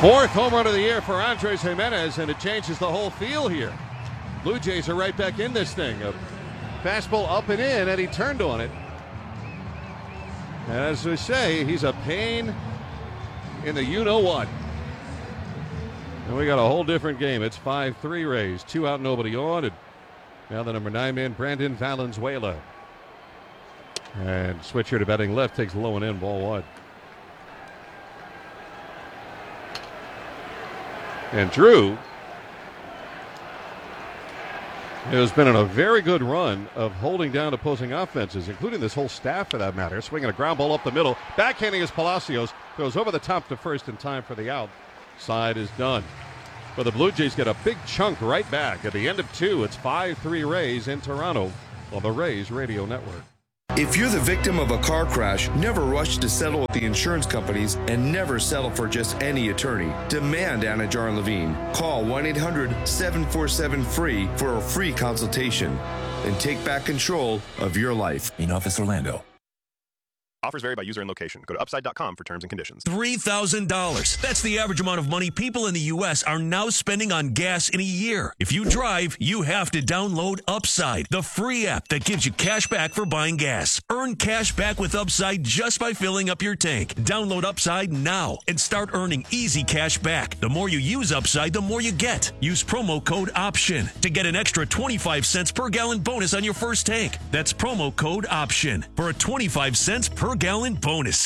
Fourth home run of the year for Andres Gimenez, and it changes the whole feel here. Blue Jays are right back in this thing. A fastball up and in, and he turned on it. And as we say, he's a pain in the you-know-what. And we got a whole different game. It's 5-3 Rays. 2 out, nobody on. And now the number 9 man, Brandon Valenzuela. And switcher to batting left, takes low and in, ball 1. And Drew has been on a very good run of holding down opposing offenses, including this whole staff for that matter. Swinging a ground ball up the middle. Backhanding is Palacios. Throws over the top to first in time for the out. Side is done. But the Blue Jays get a big chunk right back. At the end of 2, it's 5-3 Rays in Toronto on the Rays Radio Network. If you're the victim of a car crash, never rush to settle with the insurance companies and never settle for just any attorney. Demand Anajar Levine. Call 1-800-747-FREE for a free consultation and take back control of your life. In Office, Orlando. Offers vary by user and location. Go to upside.com for terms and conditions. $3,000. That's the average amount of money people in the U.S. are now spending on gas in a year. If you drive, you have to download Upside, the free app that gives you cash back for buying gas. Earn cash back with Upside just by filling up your tank. Download Upside now and start earning easy cash back. The more you use Upside, the more you get. Use promo code OPTION to get an extra 25 cents per gallon bonus on your first tank. That's promo code OPTION for a 25 cents per gallon bonus.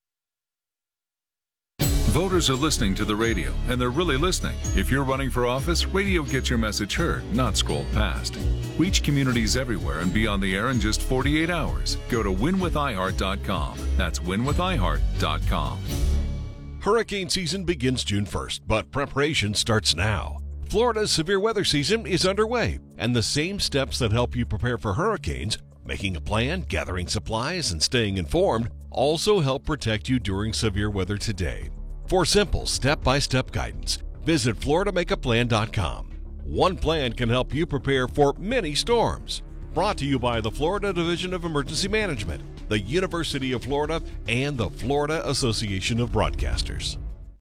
Voters are listening to the radio, and they're really listening. If you're running for office, radio gets your message heard, not scrolled past. Reach communities everywhere and be on the air in just 48 hours. Go to winwithiheart.com. That's winwithiheart.com. Hurricane season begins June 1st, but preparation starts now. Florida's severe weather season is underway, and the same steps that help you prepare for hurricanes, making a plan, gathering supplies, and staying informed, also help protect you during severe weather today. For simple step-by-step guidance, visit FloridaMakeAPlan.com. One plan can help you prepare for many storms. Brought to you by the Florida Division of Emergency Management, the University of Florida, and the Florida Association of Broadcasters.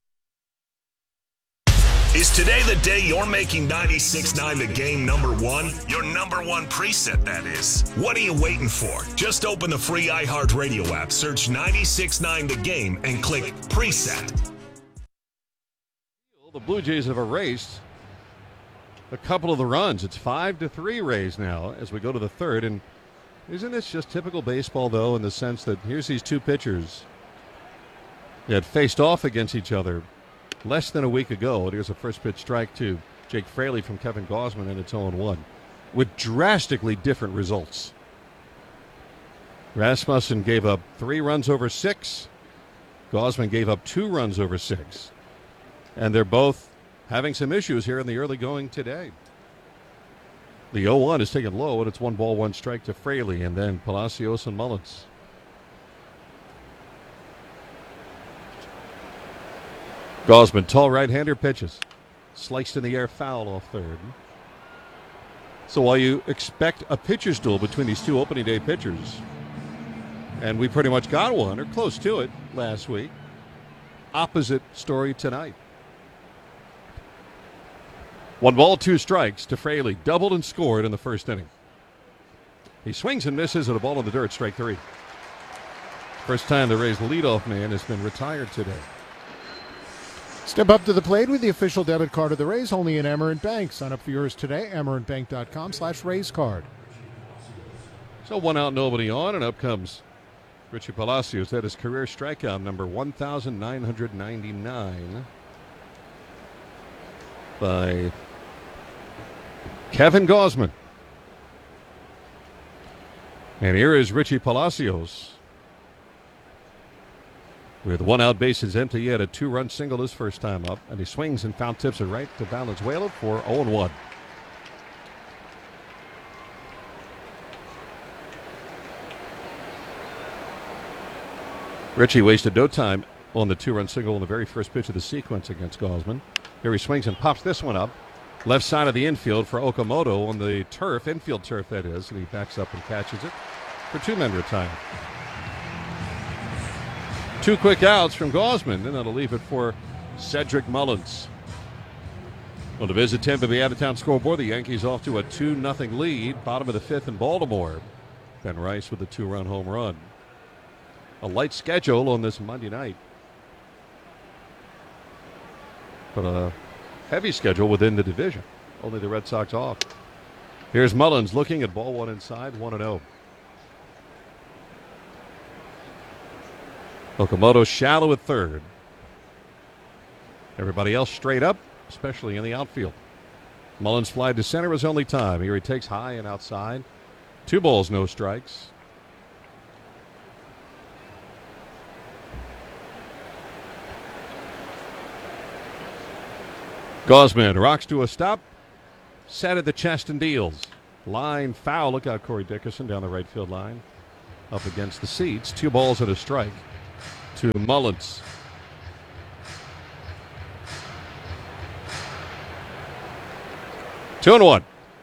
Is today the day you're making 96.9 the game number 1? Your number 1 preset, that is. What are you waiting for? Just open the free iHeartRadio app, search 96.9 the game, and click preset. The Blue Jays have erased a couple of the runs. It's 5-3 Rays now as we go to the third. And isn't this just typical baseball, though, in the sense that here's these two pitchers that faced off against each other less than a week ago. And here's a first pitch strike to Jake Fraley from Kevin Gausman, and it's 0-1 with drastically different results. Rasmussen gave up 3 runs over 6. Gausman gave up 2 runs over 6. And they're both having some issues here in the early going today. The 0-1 is taken low, and it's 1 ball, 1 strike to Fraley, and then Palacios and Mullins. Gausman, tall right-hander, pitches. Sliced in the air, foul off third. So while you expect a pitcher's duel between these two opening day pitchers, and we pretty much got one, or close to it, last week, opposite story tonight. 1 ball, 2 strikes to Fraley. Doubled and scored in the first inning. He swings and misses at a ball in the dirt, strike 3. First time the Rays leadoff man has been retired today. Step up to the plate with the official debit card of the Rays, only in Amerant Bank. Sign up for yours today, amerantbank.com/RaysCard. So 1 out, nobody on, and up comes Richie Palacios. That is career strikeout number 1,999 by Kevin Gausman. And here is Richie Palacios. With 1 out, bases empty, he had a 2-run single his first time up, and he swings and foul tips it right to Valenzuela for 0-1. Richie wasted no time on the 2-run single in the very first pitch of the sequence against Gausman. Here he swings and pops this one up. Left side of the infield for Okamoto on the turf, infield turf that is, and he backs up and catches it for 2-men retire. 2 quick outs from Gausman, and that'll leave it for Cedric Mullins. Well, to visit Tampa Bay out-of-town scoreboard, the Yankees off to a 2-0 lead. Bottom of the fifth in Baltimore. Ben Rice with a 2-run home run. A light schedule on this Monday night, but a heavy schedule within the division. Only the Red Sox off. Here's Mullins looking at ball one inside, 1-0. Okamoto shallow at third. Everybody else straight up, especially in the outfield. Mullins fly to center his only time. Here he takes high and outside. 2 balls, no strikes. Gausman rocks to a stop. Set at the chest and deals. Line foul. Look out, Corey Dickerson down the right field line. Up against the seats. 2 balls and a strike to Mullins. Two and one.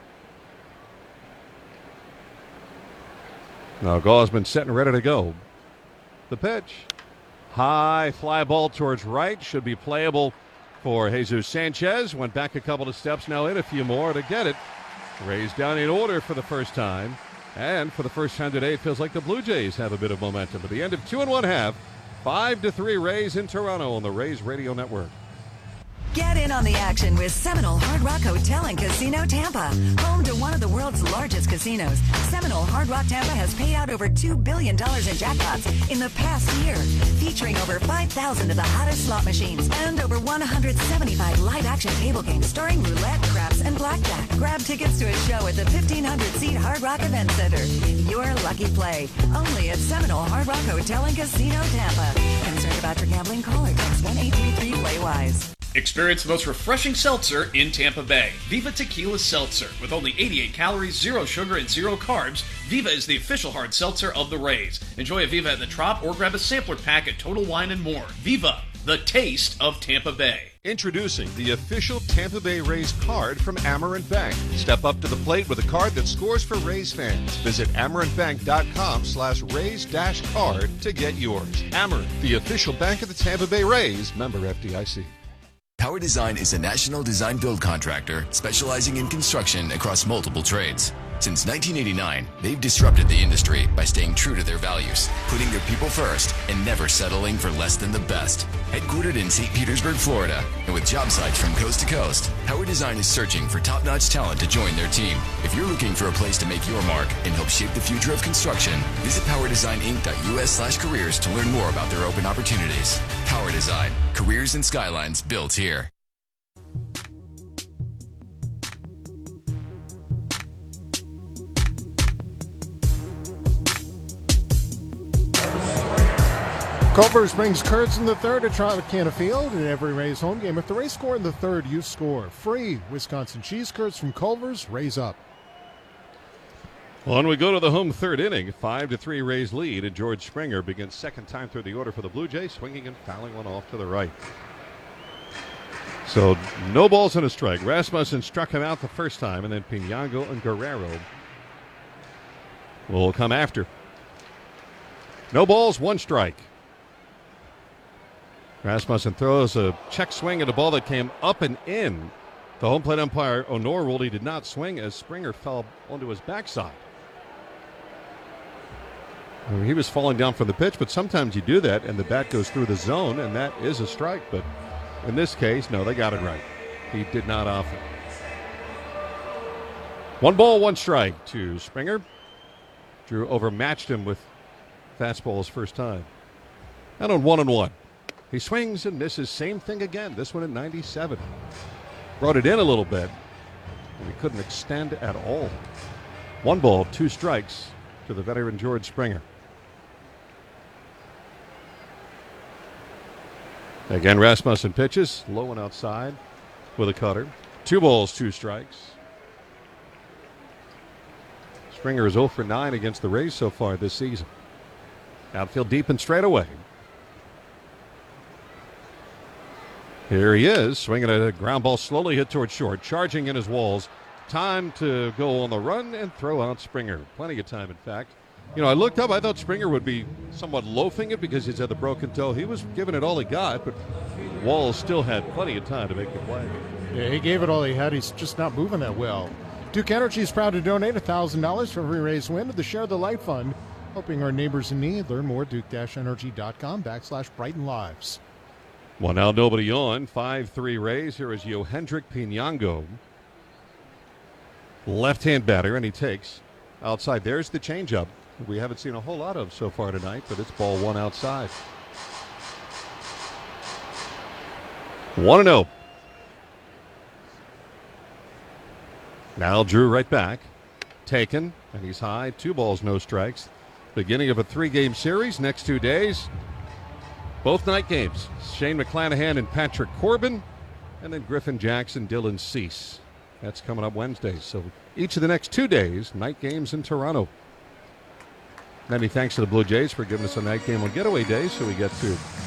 Now Gausman set and ready to go. The pitch. High fly ball towards right. Should be playable for Jesus Sanchez. Went back a couple of steps, now in a few more to get it. Rays down in order for the first time. And for the first time today, it feels like the Blue Jays have a bit of momentum. At the end of 2 1/2, 5-3 Rays in Toronto on the Rays Radio Network. Get in on the action with Seminole Hard Rock Hotel and Casino Tampa. Home to one of the world's largest casinos, Seminole Hard Rock Tampa has paid out over $2 billion in jackpots in the past year, featuring over 5,000 of the hottest slot machines and over 175 live-action table games starring roulette, craps, and blackjack. Grab tickets to a show at the 1,500-seat Hard Rock Event Center. Your lucky play, only at Seminole Hard Rock Hotel and Casino Tampa. Concerned about your gambling? Call or text 1-833-PLAY-WISE. Experience the most refreshing seltzer in Tampa Bay. Viva Tequila Seltzer. With only 88 calories, 0 sugar, and 0 carbs, Viva is the official hard seltzer of the Rays. Enjoy a Viva at the Trop or grab a sampler pack at Total Wine & More. Viva, the taste of Tampa Bay. Introducing the official Tampa Bay Rays card from Amerant Bank. Step up to the plate with a card that scores for Rays fans. Visit amerantbank.com/Rays-card to get yours. Amerant, the official bank of the Tampa Bay Rays. Member FDIC. Power Design is a national design build contractor specializing in construction across multiple trades. Since 1989, they've disrupted the industry by staying true to their values, putting their people first, and never settling for less than the best. Headquartered in St. Petersburg, Florida, and with job sites from coast to coast, Power Design is searching for top-notch talent to join their team. If you're looking for a place to make your mark and help shape the future of construction, visit powerdesigninc.us/careers to learn more about their open opportunities. Power Design, careers and skylines built here. Culver Springs Kurtz in the third at Tropicana Field in every Rays home game. If the Rays score in the third, you score. Free Wisconsin cheese curds from Culver's. Rays up. Well, and we go to the home third inning. 5-3 Rays lead, and George Springer begins second time through the order for the Blue Jays, swinging and fouling one off to the right. So no balls and a strike. Rasmussen struck him out the first time, and then Pinango and Guerrero will come after. No balls, 1 strike. Rasmussen throws a check swing at a ball that came up and in. The home plate umpire, Honor, ruled he did not swing as Springer fell onto his backside. I mean, he was falling down from the pitch, but sometimes you do that and the bat goes through the zone, and that is a strike. But in this case, no, they got it right. He did not off it. 1 ball, 1 strike to Springer. Drew overmatched him with fastball his first time. And on 1-1. He swings and misses. Same thing again. This one at 97. Brought it in a little bit, and he couldn't extend at all. 1 ball, 2 strikes to the veteran George Springer. Again, Rasmussen pitches low and outside with a cutter. 2 balls, 2 strikes. Springer is 0 for 9 against the Rays so far this season. Outfield deep and straight away. Here he is, swinging at a ground ball, slowly hit towards short, charging in his walls. Time to go on the run and throw out Springer. Plenty of time, in fact. You know, I looked up, I thought Springer would be somewhat loafing it because he's had the broken toe. He was giving it all he got, but Walls still had plenty of time to make the play. Yeah, he gave it all he had. He's just not moving that well. Duke Energy is proud to donate $1,000 for every raised win to the Share the Light Fund, helping our neighbors in need. Learn more at duke-energy.com/Brighton Lives. 1-out, nobody on. 5-3 Rays. Here is Yohendrick Pinango. Left-hand batter, and he takes outside. There's the changeup. We haven't seen a whole lot of so far tonight, but it's ball one outside. 1-0. Now Drew right back. Taken, and he's high. 2 balls, no strikes. Beginning of a 3-game series. Next 2 days, both night games. Shane McClanahan and Patrick Corbin, and then Griffin Jackson, Dylan Cease. That's coming up Wednesday. So each of the next 2 days, night games in Toronto. Many thanks to the Blue Jays for giving us a night game on getaway day, so we get to